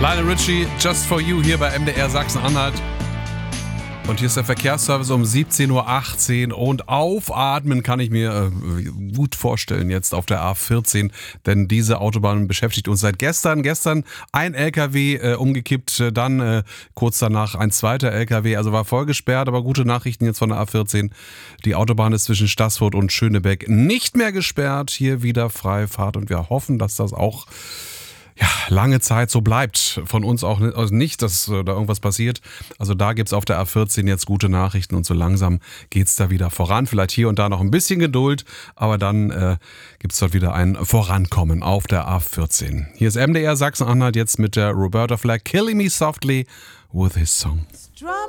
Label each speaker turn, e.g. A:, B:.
A: Lionel Richie, Just For You hier bei MDR Sachsen-Anhalt. Und hier ist der Verkehrsservice um 17.18 Uhr und aufatmen kann ich mir gut vorstellen jetzt auf der A14, denn diese Autobahn beschäftigt uns seit gestern. Gestern ein LKW umgekippt, dann kurz danach ein zweiter LKW, also war voll gesperrt, aber gute Nachrichten jetzt von der A14. Die Autobahn ist zwischen Staßfurt und Schönebeck nicht mehr gesperrt, hier wieder freie Fahrt und wir hoffen, dass das auch lange Zeit so bleibt. Von uns auch nicht, dass da irgendwas passiert. Also da gibt's auf der A14 jetzt gute Nachrichten und so langsam geht's da wieder voran. Vielleicht hier und da noch ein bisschen Geduld, aber dann gibt's dort wieder ein Vorankommen auf der A14. Hier ist MDR Sachsen-Anhalt jetzt mit der Roberta Flack, Killing Me Softly with His Song.